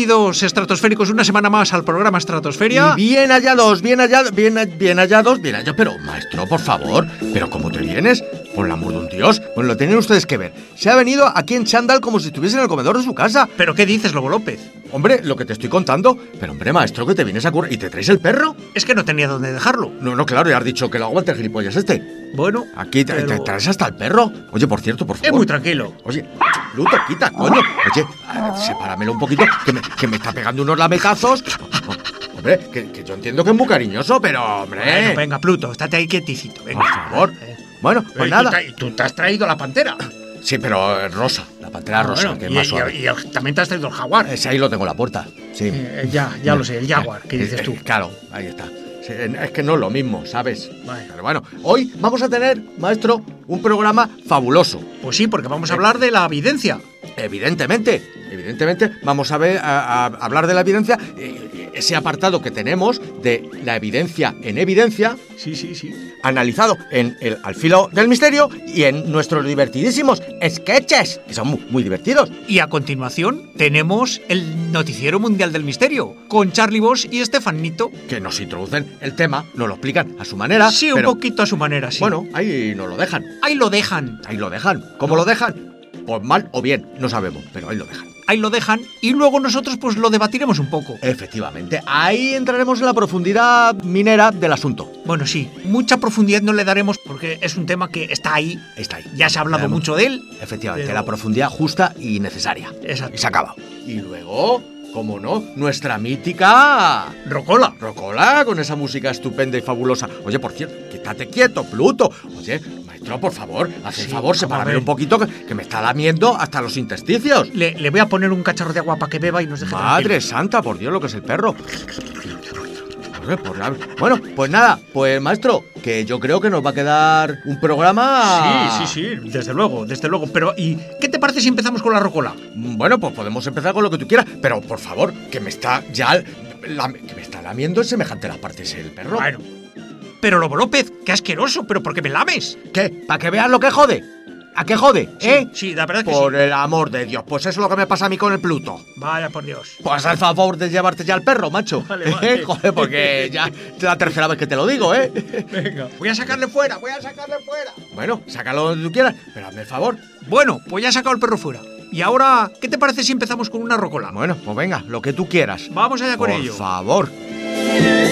Bienvenidos, estratosféricos, una semana más al programa Estratosferia. Y bien hallados, pero maestro, por favor, ¿pero cómo te vienes? Por el amor de un Dios, pues lo tienen ustedes que ver. Se ha venido aquí en chándal como si estuviese en el comedor de su casa. ¿Pero qué dices, Lobo López? Hombre, lo que te estoy contando. Pero hombre, maestro, que te vienes a currar y te traes el perro. Es que no tenía dónde dejarlo. No, claro, ya has dicho que lo aguante el gilipollas este. Bueno, aquí te traes hasta el perro. Oye, por cierto, por favor. Es muy tranquilo. Oye, Pluto, quita, coño. Oye, sepáramelo un poquito, que me está pegando unos lametazos. Hombre, que yo entiendo que es muy cariñoso, pero, hombre... Bueno, venga, Pluto, estate ahí quieticito, venga. Por favor. Bueno, pues nada. Tú te has traído la pantera. Sí, pero rosa, la pantera rosa, que es más suave. Y también te has traído el jaguar. Ese ahí lo tengo en la puerta, sí. Ya lo sé, el jaguar, ¿qué dices tú? Claro, ahí está. Es que no es lo mismo, ¿sabes? Vale. Pero bueno, hoy vamos a tener, maestro, un programa fabuloso. Pues sí, porque vamos a hablar de la evidencia. Evidentemente, vamos a hablar de la evidencia, ese apartado que tenemos de la evidencia en evidencia. Sí. Analizado en el Al filo del misterio y en nuestros divertidísimos sketches, que son muy divertidos. Y a continuación tenemos el Noticiero Mundial del Misterio, con Charlie Bosch y Estefan Nito. Que nos introducen el tema, nos lo explican a su manera. Sí, un poquito a su manera, sí. Bueno, ahí nos lo dejan. Ahí lo dejan. ¿Cómo lo dejan? Pues mal o bien, no sabemos, pero ahí lo dejan. Ahí lo dejan y luego nosotros pues lo debatiremos un poco. Efectivamente, ahí entraremos en la profundidad minera del asunto. Bueno, sí, mucha profundidad no le daremos porque es un tema que está ahí. Ya se ha hablado mucho de él. Efectivamente, pero... la profundidad justa y necesaria. Exacto. Y se acaba. Y luego, ¿cómo no? Nuestra mítica... Rocola, con esa música estupenda y fabulosa. Oye, por cierto, quítate quieto, Pluto. Oye, maestro, por favor, haz el favor, sepárame un poquito que me está lamiendo hasta los intersticios. Le voy a poner un cacharro de agua para que beba y nos deje Madre tranquilo. santa, por Dios, lo que es el perro. Bueno, pues nada, pues maestro, que yo creo que nos va a quedar un programa... Sí, desde luego. Pero, ¿y qué te parece si empezamos con la rocola? Bueno, pues podemos empezar con lo que tú quieras, pero por favor, que me está ya... que me está lamiendo en semejante las partes el perro. Bueno, pero Lobo López, qué asqueroso, ¿pero por qué me lames? ¿Qué? ¿Para que veas lo que jode? ¿A qué jode? Sí, la verdad que Por sí. el amor de Dios, pues eso es lo que me pasa a mí con el Pluto. Vaya por Dios. Pues haz el favor de llevarte ya al perro, macho. Vale. Joder, porque ya es la tercera vez que te lo digo, Venga. Voy a sacarle fuera. Bueno, sácalo donde tú quieras, pero hazme el favor. Bueno, pues ya he sacado el perro fuera. Y ahora, ¿qué te parece si empezamos con una rocola? Bueno, pues venga, lo que tú quieras. Vamos allá con ello. Por favor.